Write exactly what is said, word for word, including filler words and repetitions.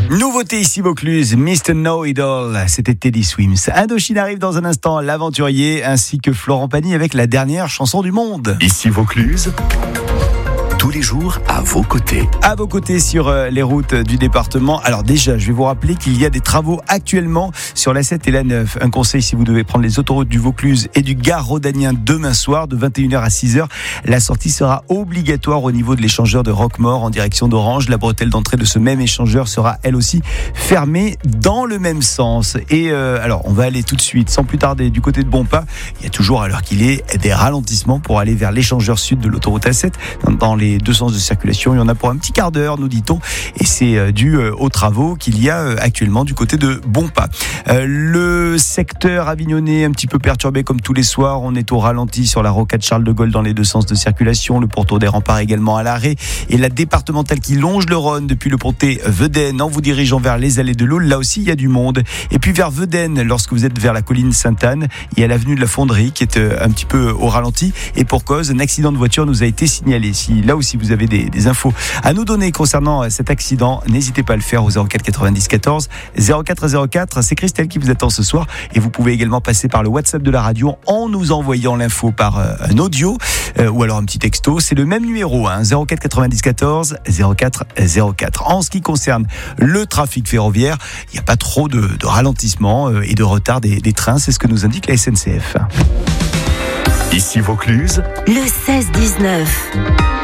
Nouveauté ici Vaucluse, mister Know-It-All, c'était Teddy Swims. Indochine arrive dans un instant, l'aventurier, ainsi que Florent Pagny avec la dernière chanson du monde. Ici Vaucluse, tous les jours à vos côtés. À vos côtés sur euh, les routes du département. Alors déjà, je vais vous rappeler qu'il y a des travaux actuellement sur la sept et la neuf. Un conseil, si vous devez prendre les autoroutes du Vaucluse et du Gard rhodanien demain soir de vingt et une heures à six heures, la sortie sera obligatoire au niveau de l'échangeur de Roquemaure en direction d'Orange. La bretelle d'entrée de ce même échangeur sera elle aussi fermée dans le même sens. Et euh, alors, on va aller tout de suite, sans plus tarder, du côté de Bonpas. Il y a toujours, à l'heure qu'il est, des ralentissements pour aller vers l'échangeur sud de l'autoroute A sept dans les deux sens de circulation. Il y en a pour un petit quart d'heure, nous dit-on, et c'est dû aux travaux qu'il y a actuellement du côté de Bonpas. Euh, le secteur avignonnais un petit peu perturbé comme tous les soirs. On est au ralenti sur la rocade Charles de Gaulle dans les deux sens de circulation. Le pourtour des remparts également à l'arrêt. Et la départementale qui longe le Rhône depuis le pontet Vedène en vous dirigeant vers les allées de l'Aule. Là aussi, il y a du monde. Et puis vers Vedène, lorsque vous êtes vers la colline Sainte-Anne, il y a l'avenue de la Fonderie qui est un petit peu au ralenti. Et pour cause, un accident de voiture nous a été signalé. Si là aussi vous avez des, des infos à nous donner concernant cet accident, n'hésitez pas à le faire au zéro quatre quatre-vingt-dix quatorze zéro quatre zéro quatre. C'est Christelle qui vous attend ce soir et vous pouvez également passer par le WhatsApp de la radio en nous envoyant l'info par euh, un audio euh, ou alors un petit texto. C'est le même numéro, hein, zéro quatre quatre-vingt-dix quatorze zéro quatre zéro quatre. En ce qui concerne le trafic ferroviaire, il n'y a pas trop de, de ralentissement euh, et de retard des, des trains, c'est ce que nous indique la S N C F. Ici Vaucluse, le seize dix-neuf.